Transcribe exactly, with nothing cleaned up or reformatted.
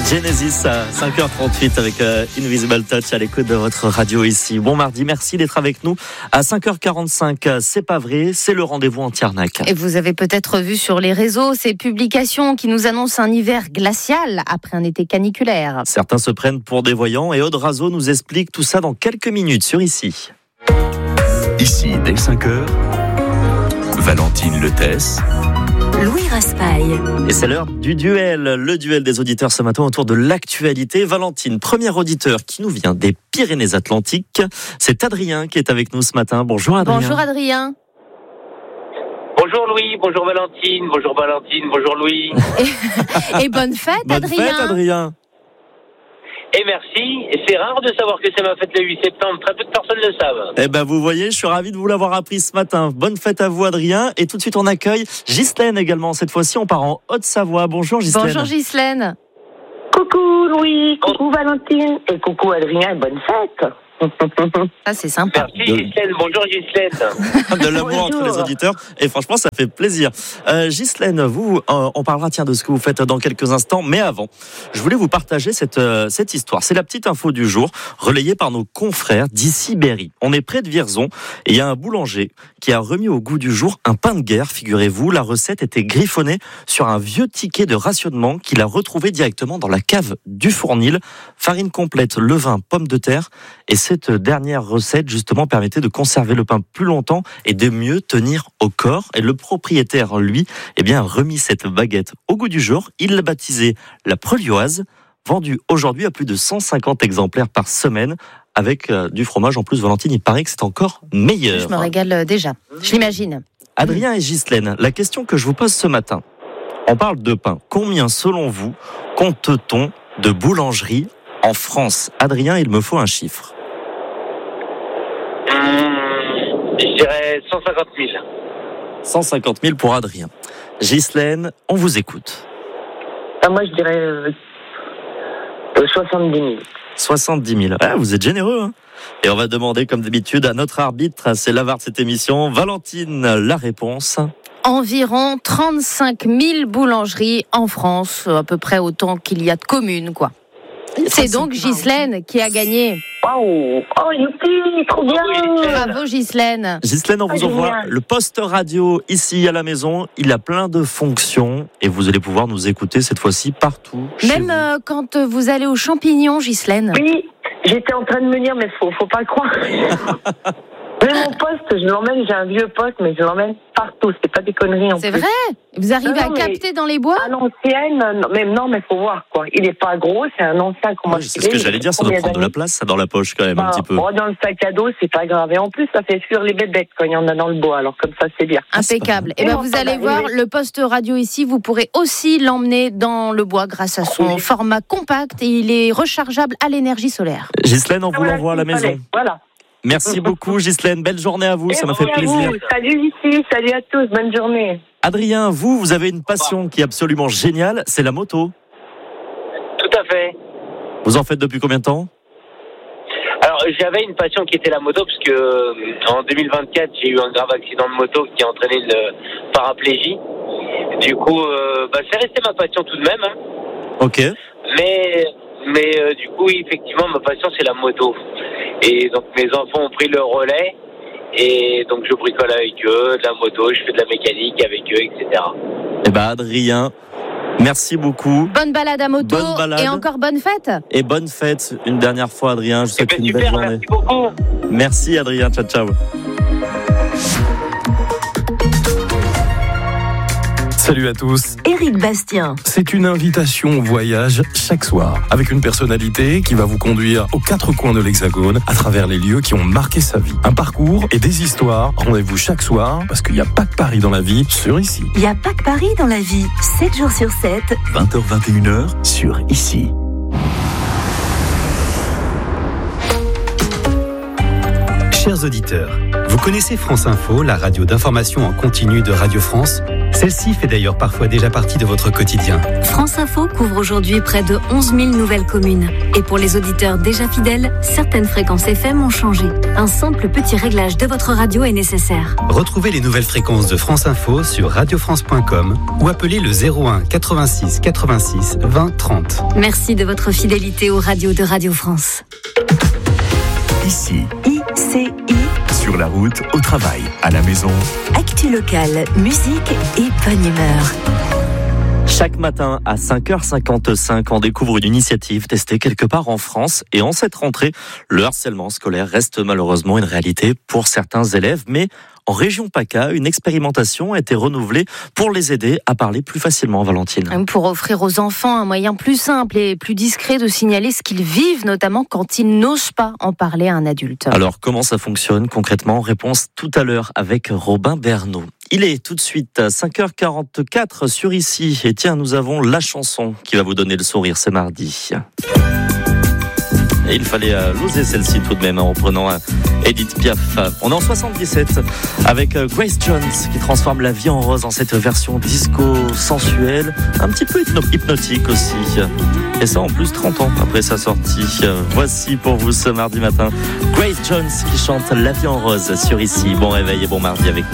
Genesis à cinq heures trente-huit avec euh, Invisible Touch à l'écoute de votre radio ici. Bon mardi, merci d'être avec nous. À cinq heures quarante-cinq, c'est pas vrai, c'est le rendez-vous anti-arnaque. Et vous avez peut-être vu sur les réseaux ces publications qui nous annoncent un hiver glacial après un été caniculaire. Certains se prennent pour des voyants et Aude Razo nous explique tout ça dans quelques minutes sur Ici. Ici, dès cinq heures, Valentine Letès, Louis Raspail. Et c'est l'heure du duel, le duel des auditeurs ce matin autour de l'actualité. Valentine, premier auditeur qui nous vient des Pyrénées-Atlantiques, c'est Adrien qui est avec nous ce matin. Bonjour Adrien. Bonjour Adrien. Bonjour Louis, bonjour Valentine, bonjour Valentine, bonjour Louis. Et, et bonne fête Bonne Adrien. fête Adrien. Et merci, et c'est rare de savoir que c'est ma fête le huit septembre, très peu de personnes le savent. Eh ben vous voyez, je suis ravi de vous l'avoir appris ce matin. Bonne fête à vous Adrien. Et tout de suite on accueille Ghislaine également. Cette fois-ci on part en Haute-Savoie. Bonjour Ghislaine. Bonjour Ghislaine. Coucou Louis, coucou Valentine et coucou Adrien et bonne fête. Ah, c'est sympa. Merci Ghislaine, bonjour Ghislaine. De l'amour entre les auditeurs et franchement ça fait plaisir. euh, Ghislaine, vous, euh, on parlera tiens de ce que vous faites dans quelques instants, mais avant je voulais vous partager cette, euh, cette histoire. C'est la petite info du jour relayée par nos confrères d'Ici Berry. On est près de Vierzon et il y a un boulanger qui a remis au goût du jour un pain de guerre. Figurez-vous, la recette était griffonnée sur un vieux ticket de rationnement qu'il a retrouvé directement dans la cave du Fournil. Farine complète, levain, pommes de terre. Et cette dernière recette, justement, permettait de conserver le pain plus longtemps et de mieux tenir au corps. Et le propriétaire, lui, eh bien, a remis cette baguette au goût du jour. Il l'a baptisée la Prelioise, vendue aujourd'hui à plus de cent cinquante exemplaires par semaine. Avec euh, du fromage en plus, Valentine, il paraît que c'est encore meilleur. Je me régale déjà, je l'imagine. Adrien et Ghislaine, la question que je vous pose ce matin, on parle de pain. Combien, selon vous, compte-t-on de boulangeries en France? Adrien, il me faut un chiffre. Mmh, je dirais cent cinquante mille. cent cinquante mille pour Adrien. Ghislaine, on vous écoute. Ah, moi je dirais euh, soixante-dix mille. soixante-dix mille. Ah, vous êtes généreux, hein. Et on va demander, comme d'habitude, à notre arbitre, c'est l'avare de cette émission, Valentine, la réponse. Environ trente-cinq mille boulangeries en France, à peu près autant qu'il y a de communes, quoi. C'est donc Ghislaine qui a gagné. Waouh, oh youpi, trop bien. Bravo Ghislaine. Ghislaine, on vous Ah, envoie génial. le poste radio ici à la maison. Il a plein de fonctions et vous allez pouvoir nous écouter cette fois-ci partout. chez Même vous. euh, quand vous allez aux champignons, Ghislaine. Oui, j'étais en train de me dire, mais faut, faut pas le croire. Mais mon poste, je l'emmène, j'ai un vieux poste, mais je l'emmène partout, c'est pas des conneries en C'est plus. vrai? Vous arrivez Non, à mais- capter dans les bois? À l'ancienne, non, mais non, mais faut voir quoi. Il est pas gros, c'est un ancien qu'on m'a Oui, c'est ce que j'allais dire, ça doit prendre de la place ça, dans la poche quand même un Bah, petit peu. oh, dans le sac à dos, c'est pas grave. Et en plus, ça fait fuir les bébêtes quand il y en a dans le bois. Alors comme ça, c'est bien. Impeccable. Et Et ben bon, vous ça allez va voir arriver. le poste radio ici, vous pourrez aussi l'emmener dans le bois grâce à son Oui. format compact et il est rechargeable à l'énergie solaire. Ghislaine, on vous Voilà, l'envoie à la ce qu'il maison. fallait. Voilà. Merci beaucoup Ghislaine, belle journée à vous, ça Et m'a fait merci à plaisir. vous. Salut ici, salut à tous, bonne journée. Adrien, vous, vous avez une passion qui est absolument géniale, c'est la moto. Tout à fait. Vous en faites depuis combien de temps? Alors j'avais une passion qui était la moto, parce que euh, en deux mille vingt-quatre, j'ai eu un grave accident de moto qui a entraîné une paraplégie. Du coup, euh, bah, c'est resté ma passion tout de même. Hein. Ok. Mais, mais euh, du coup, oui, effectivement, ma passion, c'est la moto. Et donc, mes enfants ont pris le relais. Et donc, je bricole avec eux, de la moto, je fais de la mécanique avec eux, et cetera. Eh ben Adrien, merci beaucoup. Bonne balade à moto Bonne balade. et encore bonne fête. Et bonne fête une dernière fois Adrien, je vous Eh souhaite ben, une belle super, journée. merci beaucoup. Merci Adrien, ciao ciao. Salut à tous. Éric Bastien. C'est une invitation au voyage chaque soir, avec une personnalité qui va vous conduire aux quatre coins de l'Hexagone, à travers les lieux qui ont marqué sa vie. Un parcours et des histoires. Rendez-vous chaque soir, parce qu'il n'y a pas que Paris dans la vie, sur Ici. Il n'y a pas que Paris dans la vie. sept jours sur sept. vingt heures vingt et une heures sur Ici. Chers auditeurs, vous connaissez France Info, la radio d'information en continu de Radio France ? Celle-ci fait d'ailleurs parfois déjà partie de votre quotidien. France Info couvre aujourd'hui près de onze mille nouvelles communes. Et pour les auditeurs déjà fidèles, certaines fréquences F M ont changé. Un simple petit réglage de votre radio est nécessaire. Retrouvez les nouvelles fréquences de France Info sur radio france point com ou appelez le zéro un quatre-vingt-six quatre-vingt-six vingt trente. Merci de votre fidélité aux radios de Radio France. Ici, I C I. sur la route, au travail, à la maison. Actu locale, musique et bonne humeur. Chaque matin à cinq heures cinquante-cinq, on découvre une initiative testée quelque part en France. Et en cette rentrée, le harcèlement scolaire reste malheureusement une réalité pour certains élèves. Mais en région PACA, une expérimentation a été renouvelée pour les aider à parler plus facilement, Valentine. Pour offrir aux enfants un moyen plus simple et plus discret de signaler ce qu'ils vivent, notamment quand ils n'osent pas en parler à un adulte. Alors, comment ça fonctionne concrètement ? Réponse tout à l'heure avec Robin Bernot. Il est tout de suite à cinq heures quarante-quatre sur Ici. Et tiens, nous avons la chanson qui va vous donner le sourire, c'est mardi. Et il fallait euh, l'oser celle-ci tout de même en reprenant euh, Edith Piaf. On est en soixante-dix-sept avec euh, Grace Jones qui transforme la vie en rose en cette version disco sensuelle, un petit peu hypnotique aussi. Et ça en plus trente ans après sa sortie. Euh, voici pour vous ce mardi matin Grace Jones qui chante La vie en rose sur Ici. Bon réveil et bon mardi avec nous.